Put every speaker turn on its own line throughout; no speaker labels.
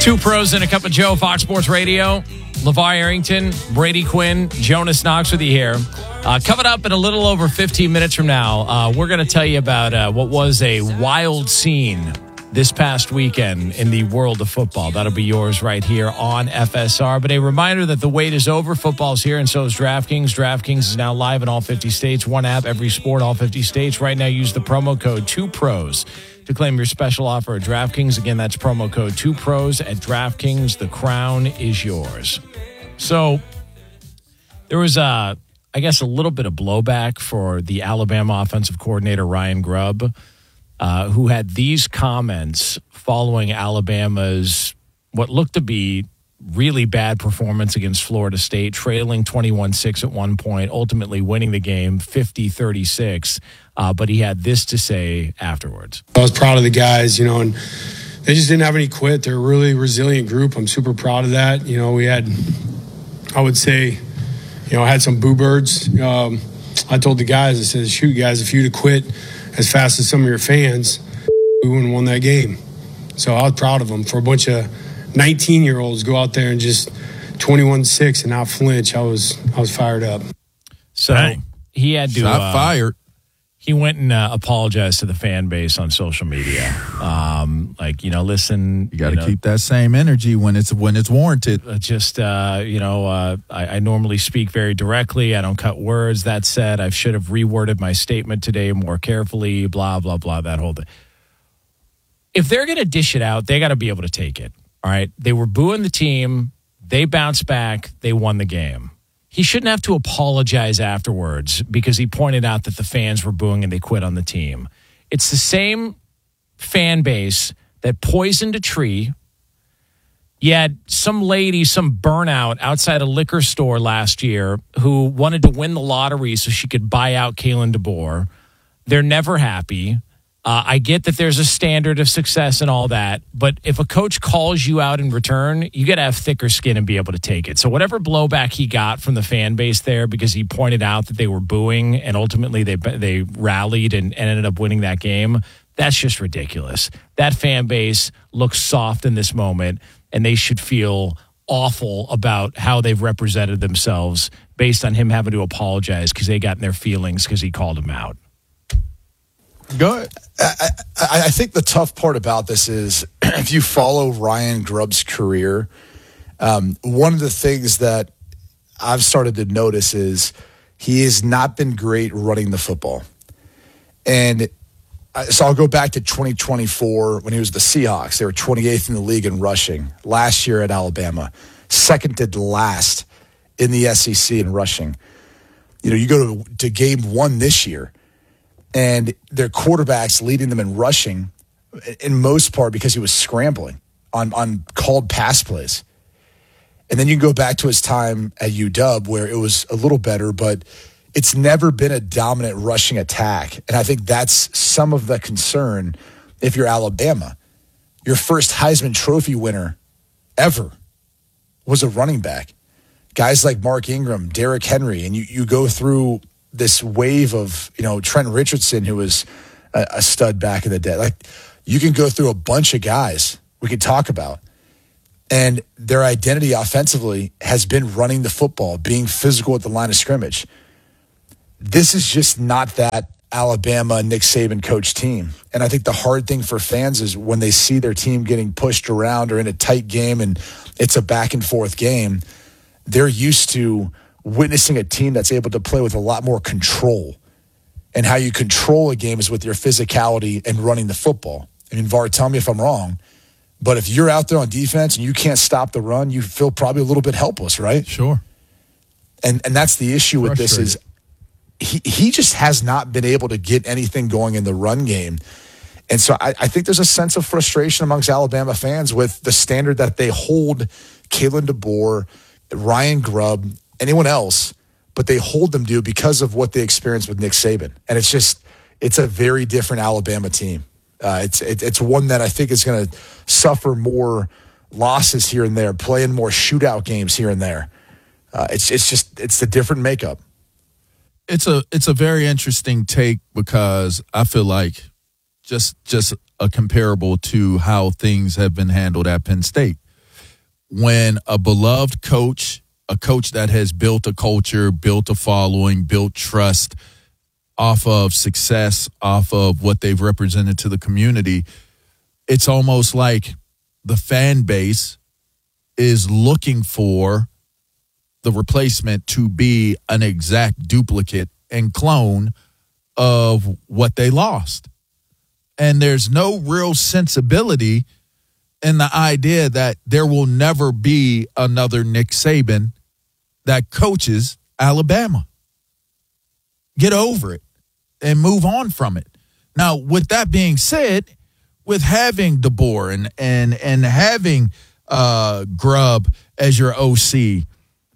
Two pros and a cup of Joe, Fox Sports Radio. LeVar Arrington, Brady Quinn, Jonas Knox with you here. Coming up in a little over 15 minutes from now, we're going to tell you about what was a wild scene this past weekend in the world of football. That'll be yours right here on FSR. But a reminder that the wait is over. Football's here, and so is DraftKings. DraftKings is now live in all 50 states. One app, every sport, all 50 states. Right now, use the promo code 2pros to claim your special offer at DraftKings. Again, that's promo code 2pros at DraftKings. The crown is yours. So there was, I guess, a little bit of blowback for the Alabama offensive coordinator, Ryan Grubb, who had these comments following Alabama's what looked to be really bad performance against Florida State, trailing 21-6 at one point, ultimately winning the game 50-36. But he had this to say afterwards.
I was proud of the guys, and they just didn't have any quit. They're a really resilient group. I'm super proud of that. We had, I would say, had some boo birds. I told the guys, I said, shoot, guys, if you'd have quit as fast as some of your fans, we wouldn't have won that game. So I was proud of them. For a bunch of 19-year-olds go out there and just 21-6 and not flinch, I was fired up.
So he had to
shot fired.
He went and apologized to the fan base on social media. Listen,
you got to keep that same energy when it's warranted.
I normally speak very directly. I don't cut words. That said, I should have reworded my statement today more carefully, blah, blah, blah, that whole thing. If they're going to dish it out, they got to be able to take it. All right. They were booing the team. They bounced back. They won the game. He shouldn't have to apologize afterwards because he pointed out that the fans were booing and they quit on the team. It's the same fan base that poisoned a tree. You had some lady, some burnout outside a liquor store last year who wanted to win the lottery so she could buy out Kalen DeBoer. They're never happy. I get that there's a standard of success and all that, but if a coach calls you out in return, you got to have thicker skin and be able to take it. So whatever blowback he got from the fan base there because he pointed out that they were booing and ultimately they rallied and ended up winning that game, that's just ridiculous. That fan base looks soft in this moment, and they should feel awful about how they've represented themselves based on him having to apologize because they got in their feelings because he called them out.
Go ahead.
I think the tough part about this is if you follow Ryan Grubb's career, one of the things that I've started to notice is he has not been great running the football. And so I'll go back to 2024 when he was the Seahawks. They were 28th in the league in rushing. Last year at Alabama, second to last in the SEC in rushing. You go to game one this year, and their quarterback's leading them in rushing in most part because he was scrambling on called pass plays. And then you can go back to his time at UW where it was a little better, but it's never been a dominant rushing attack. And I think that's some of the concern if you're Alabama. Your first Heisman Trophy winner ever was a running back. Guys like Mark Ingram, Derrick Henry, and you go through this wave of, Trent Richardson, who was a stud back in the day. Like, you can go through a bunch of guys we could talk about. And their identity offensively has been running the football, being physical at the line of scrimmage. This is just not that Alabama Nick Saban coach team. And I think the hard thing for fans is when they see their team getting pushed around or in a tight game and it's a back and forth game, they're used to witnessing a team that's able to play with a lot more control. And how you control a game is with your physicality and running the football. I mean, VAR, tell me if I'm wrong, but if you're out there on defense and you can't stop the run, you feel probably a little bit helpless, right?
Sure.
And that's the issue with this is he just has not been able to get anything going in the run game. And so I think there's a sense of frustration amongst Alabama fans with the standard that they hold Kalen DeBoer, Ryan Grubb, anyone else, but they hold them to because of what they experienced with Nick Saban. And it's a very different Alabama team. It's one that I think is going to suffer more losses here and there, playing more shootout games here and there. It's a different makeup.
It's a very interesting take because I feel like just a comparable to how things have been handled at Penn State. when a beloved coach, a coach that has built a culture, built a following, built trust off of success, off of what they've represented to the community, it's almost like the fan base is looking for the replacement to be an exact duplicate and clone of what they lost. And there's no real sensibility in the idea that there will never be another Nick Saban that coaches Alabama. Get over it and move on from it. Now, with that being said, with having DeBoer and having Grubb as your OC,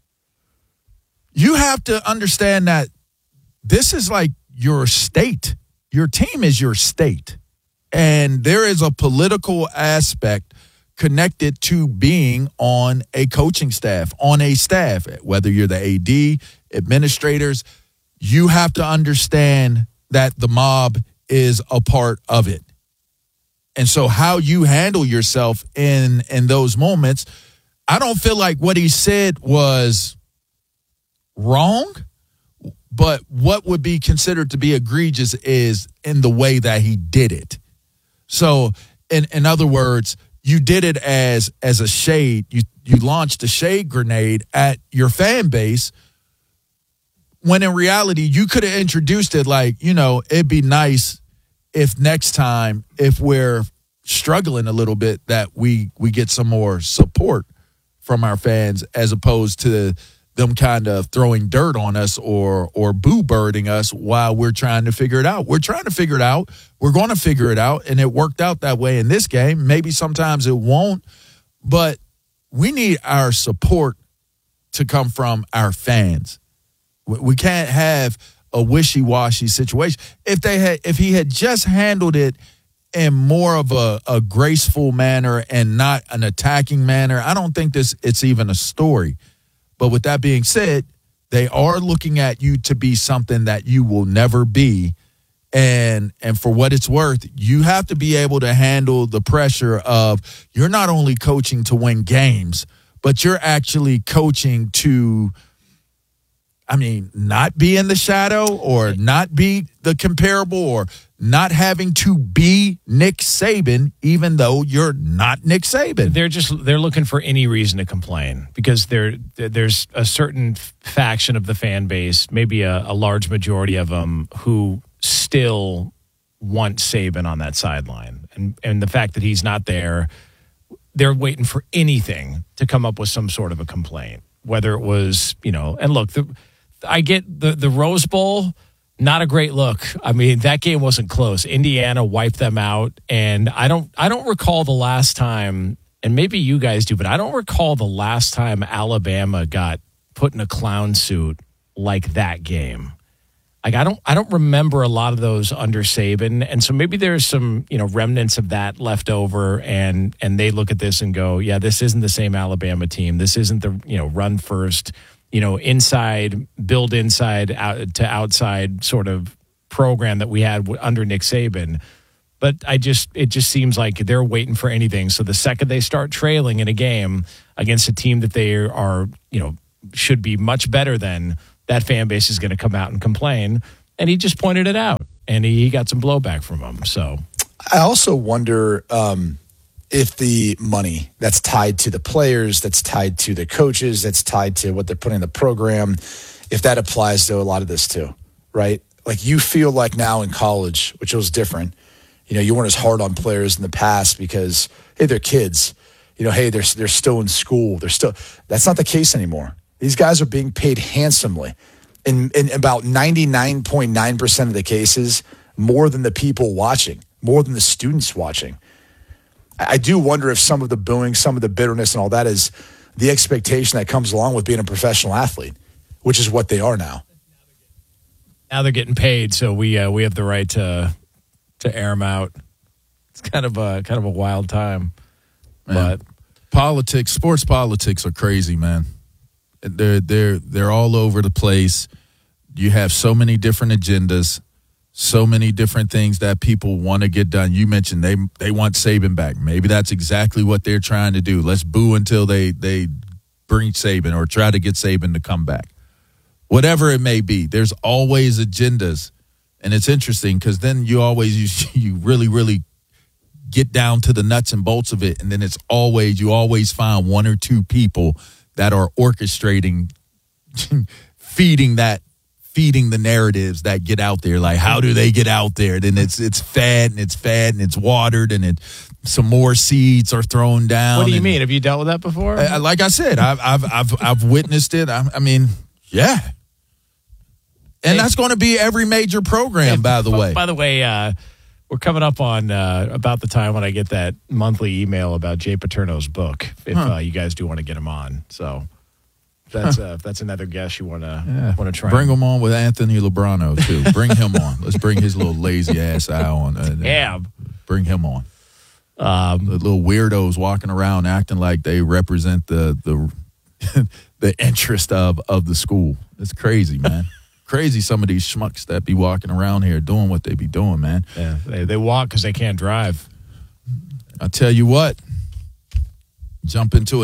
you have to understand that this is like your state. Your team is your state. And there is a political aspect connected to being on a coaching staff, on a staff, whether you're the AD, administrators. You have to understand that the mob is a part of it. And so how you handle yourself in those moments, I don't feel like what he said was wrong, but what would be considered to be egregious is in the way that he did it. So in other words, you did it as a shade. You launched a shade grenade at your fan base, when in reality, you could have introduced it like, it'd be nice if next time, if we're struggling a little bit, that we get some more support from our fans, as opposed to them kind of throwing dirt on us or boo-birding us while we're trying to figure it out. We're trying to figure it out. We're going to figure it out, and it worked out that way in this game. Maybe sometimes it won't, but we need our support to come from our fans. We can't have a wishy-washy situation. If he had just handled it in more of a graceful manner and not an attacking manner, I don't think it's even a story. But with that being said, they are looking at you to be something that you will never be. And for what it's worth, you have to be able to handle the pressure of, you're not only coaching to win games, but you're actually coaching to, not be in the shadow or not be the comparable or not having to be Nick Saban, even though you're not Nick Saban.
They're looking for any reason to complain, because there's a certain faction of the fan base, maybe a large majority of them, who still want Saban on that sideline. And the fact that he's not there, they're waiting for anything to come up with some sort of a complaint, whether it was, and look, I get the Rose Bowl, not a great look. That game wasn't close. Indiana wiped them out, and I don't recall the last time, and maybe you guys do, but I don't recall the last time Alabama got put in a clown suit like that game. Like I don't remember a lot of those under Saban, and so maybe there's some remnants of that left over, and they look at this and go, yeah, this isn't the same Alabama team. This isn't the run first, inside, build inside out to outside sort of program that we had under Nick Saban. But it just seems like they're waiting for anything. So the second they start trailing in a game against a team that they are, should be much better than, that fan base is going to come out and complain. And he just pointed it out, and he got some blowback from them. So
I also wonder if the money that's tied to the players, that's tied to the coaches, that's tied to what they're putting in the program, if that applies to a lot of this too, right? Like you feel like now in college, which was different, you weren't as hard on players in the past because, hey, they're kids. Hey, they're still in school. That's not the case anymore. These guys are being paid handsomely. In about 99.9% of the cases, more than the people watching, more than the students watching. I do wonder if some of the booing, some of the bitterness and all that is the expectation that comes along with being a professional athlete, which is what they are now.
Now they're getting paid, so we have the right to air them out. It's kind of a wild time.
Man. But sports politics are crazy, man. They're all over the place. You have so many different agendas, So many different things that people want to get done. You mentioned they want Saban back. Maybe that's exactly what they're trying to do. Let's boo until they bring Saban or try to get Saban to come back. Whatever it may be, there's always agendas. And it's interesting because then you really, really get down to the nuts and bolts of it. And then you always find one or two people that are orchestrating, feeding the narratives that get out there. Like, how do they get out there? Then it's fed and it's watered and some more seeds are thrown down.
What do you mean? Have you dealt with that before?
Like I said, I've witnessed it. I mean, yeah. And that's going to be every major program, by the way.
By the way, we're coming up on about the time when I get that monthly email about Jay Paterno's book. If you guys do want to get him on, so if that's another guest you want to try.
Bring him on with Anthony Lebrano too. Bring him on. Let's bring his little lazy ass out on.
Yeah,
bring him on. The little weirdos walking around acting like they represent the the interest of the school. It's crazy, man. Crazy, some of these schmucks that be walking around here doing what they be doing, man.
Yeah, they walk because they can't drive.
I tell you what, jump into a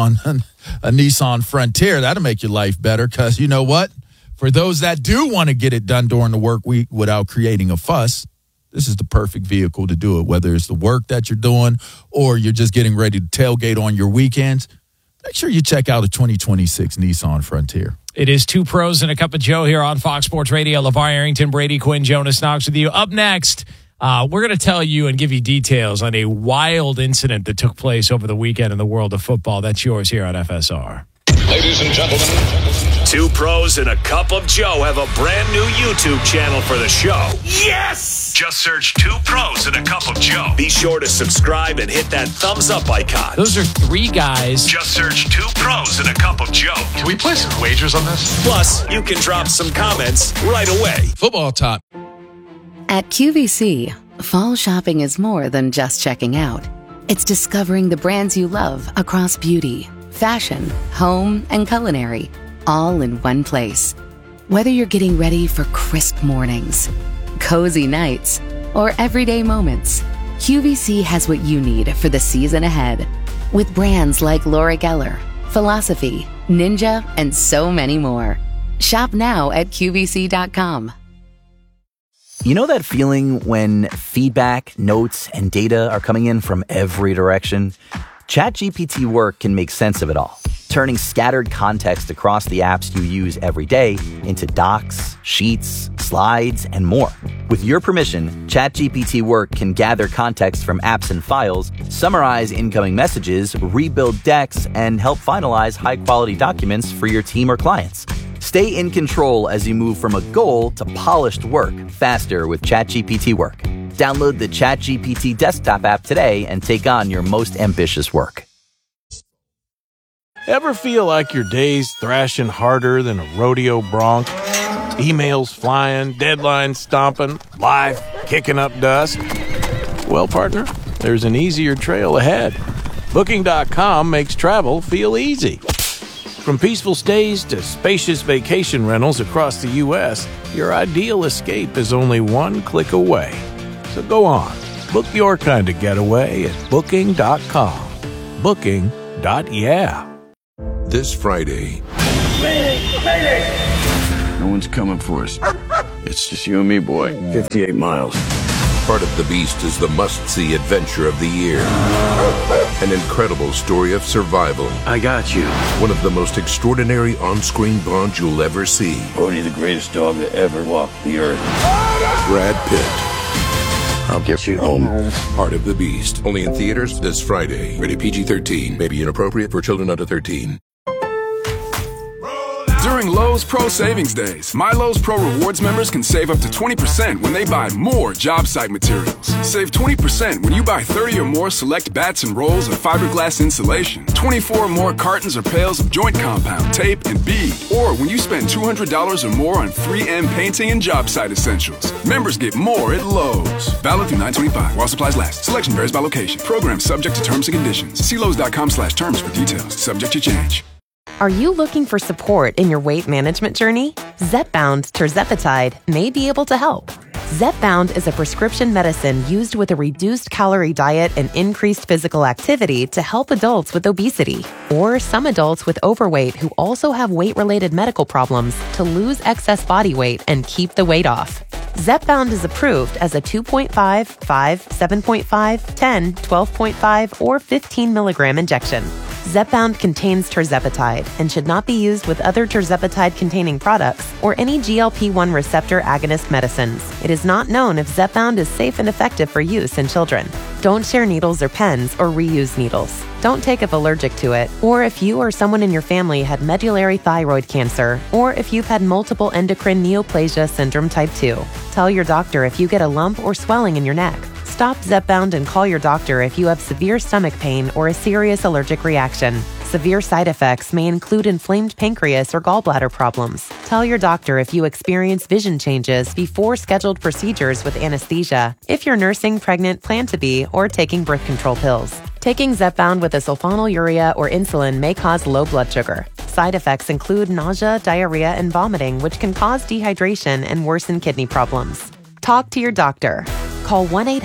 Nissan Frontier. That'll make your life better because you know what? For those that do want to get it done during the work week without creating a fuss, this is the perfect vehicle to do it. Whether it's the work that you're doing or you're just getting ready to tailgate on your weekends, make sure you check out a 2026 Nissan Frontier.
It is Two Pros and a Cup of Joe here on Fox Sports Radio. LeVar Arrington, Brady Quinn, Jonas Knox with you. Up next, we're going to tell you and give you details on a wild incident that took place over the weekend in the world of football. That's yours here on FSR.
Ladies and gentlemen, Two Pros and a Cup of Joe have a brand new YouTube channel for the show. Yes! Just search Two Pros and a Cup of Joe. Be sure to subscribe and hit that thumbs up icon.
Those are three guys.
Just search Two Pros and a Cup of Joe.
Can we play some wagers on this?
Plus, you can drop some comments right away.
Football talk.
At QVC, fall shopping is more than just checking out. It's discovering the brands you love across beauty, fashion, home, and culinary, all in one place. Whether you're getting ready for crisp mornings, cozy nights, or everyday moments, QVC has what you need for the season ahead. With brands like Laura Geller, Philosophy, Ninja, and so many more. Shop now at QVC.com.
You know that feeling when feedback, notes, and data are coming in from every direction? ChatGPT Work can make sense of it all, turning scattered context across the apps you use every day into docs, sheets, slides, and more. With your permission, ChatGPT Work can gather context from apps and files, summarize incoming messages, rebuild decks, and help finalize high-quality documents for your team or clients. Stay in control as you move from a goal to polished work faster with ChatGPT Work. Download the ChatGPT desktop app today and take on your most ambitious work.
Ever feel like your day's thrashing harder than a rodeo bronc? Emails flying, deadlines stomping, life kicking up dust? Well, partner, there's an easier trail ahead. Booking.com makes travel feel easy. From peaceful stays to spacious vacation rentals across the U.S., your ideal escape is only one click away. So go on, book your kind of getaway at Booking.com. Booking.yeah.
This Friday.
No one's coming for us. It's just you and me, boy. 58 miles.
Part of the Beast is the must-see adventure of the year. An incredible story of survival.
I got you.
One of the most extraordinary on-screen bonds you'll ever see.
Only the greatest dog that ever walked the earth.
Brad Pitt.
I'll get you home.
Part of the Beast. Only in theaters this Friday. Rated PG-13. May be inappropriate for children under 13.
During Lowe's Pro Savings Days, My Lowe's Pro Rewards members can save up to 20% when they buy more job site materials. Save 20% when you buy 30 or more select bats and rolls of fiberglass insulation, 24 or more cartons or pails of joint compound, tape, and bead, or when you spend $200 or more on 3M painting and job site essentials. Members get more at Lowe's. Valid through 9/25 while supplies last. Selection varies by location. Program subject to terms and conditions. See Lowe's.com/terms for details. Subject to change.
Are you looking for support in your weight management journey? Zepbound tirzepatide may be able to help. Zepbound is a prescription medicine used with a reduced calorie diet and increased physical activity to help adults with obesity or some adults with overweight who also have weight-related medical problems to lose excess body weight and keep the weight off. Zepbound is approved as a 2.5, 5, 7.5, 10, 12.5, or 15 milligram injection. Zepbound contains tirzepatide and should not be used with other tirzepatide-containing products or any GLP-1 receptor agonist medicines. It is not known if Zepbound is safe and effective for use in children. Don't share needles or pens or reuse needles. Don't take if allergic to it, or if you or someone in your family had medullary thyroid cancer, or if you've had multiple endocrine neoplasia syndrome type 2. Tell your doctor if you get a lump or swelling in your neck. Stop Zepbound and call your doctor if you have severe stomach pain or a serious allergic reaction. Severe side effects may include inflamed pancreas or gallbladder problems. Tell your doctor if you experience vision changes before scheduled procedures with anesthesia, if you're nursing, pregnant, plan to be, or taking birth control pills. Taking Zepbound with a sulfonylurea or insulin may cause low blood sugar. Side effects include nausea, diarrhea, and vomiting, which can cause dehydration and worsen kidney problems. Talk to your doctor. Call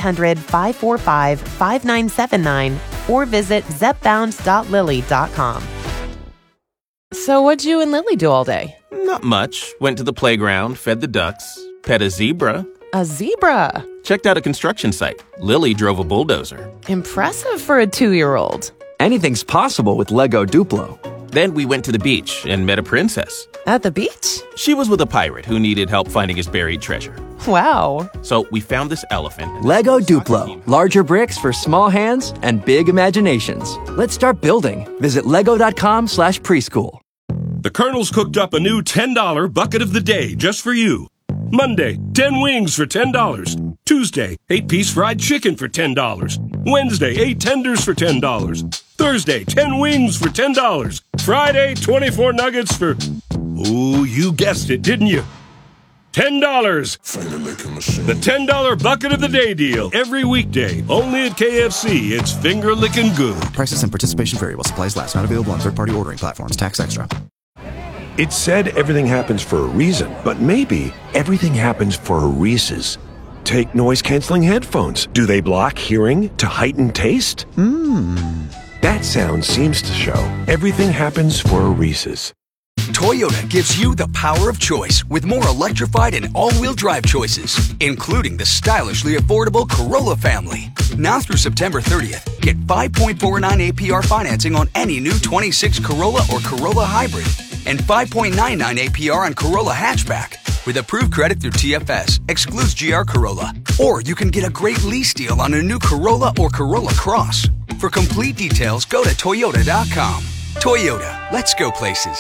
1-800-545-5979 or visit zepbound.lily.com. So what'd you and Lily do all day?
Not much. Went to the playground, fed the ducks, pet a zebra.
A zebra?
Checked out a construction site. Lily drove a bulldozer.
Impressive for a 2-year-old.
Anything's possible with Lego Duplo.
Then we went to the beach and met a princess.
At the beach?
She was with a pirate who needed help finding his buried treasure.
Wow.
So we found this elephant.
Lego Duplo. Larger bricks for small hands and big imaginations. Let's start building. Visit lego.com/preschool.
The Colonel's cooked up a new $10 bucket of the day just for you. Monday, 10 wings for $10. Tuesday, 8-piece fried chicken for $10. Wednesday, 8 tenders for $10. Thursday, 10 wings for $10. Friday, 24 nuggets for... Ooh, you guessed it, didn't you? $10. The $10 bucket of the day deal. Every weekday. Only at KFC. It's finger licking good.
Prices and participation vary while supplies last. Not available on third-party ordering platforms. Tax extra.
It's said everything happens for a reason, but maybe everything happens for a Reese's. Take noise-canceling headphones. Do they block hearing to heighten taste? That sound seems to show everything happens for a Reese's.
Toyota gives you the power of choice with more electrified and all-wheel drive choices, including the stylishly affordable Corolla family. Now through September 30th, get 5.49 APR financing on any new 26 Corolla or Corolla Hybrid and 5.99 APR on Corolla Hatchback. With approved credit through TFS, excludes GR Corolla. Or you can get a great lease deal on a new Corolla or Corolla Cross. For complete details, go to Toyota.com. Toyota, let's go places.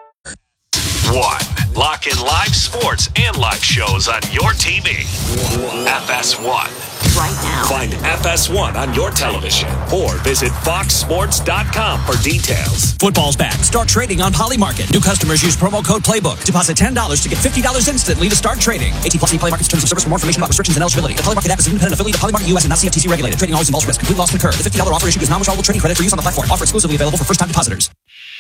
Lock in live sports and live shows on your TV. FS1.
Right now.
Find FS1 on your television or visit foxsports.com for details.
Football's back. Start trading on Polymarket. New customers use promo code PLAYBOOK. Deposit $10 to get $50 instantly to start trading. 18+ Polymarket's terms and service. For more information about restrictions and eligibility. The Polymarket app is an independent affiliate of Polymarket US and not CFTC regulated. Trading always involves risk. Complete loss can occur. The $50 offer issued is non-withdrawable trading credit for use on the platform. Offer exclusively available for first-time depositors.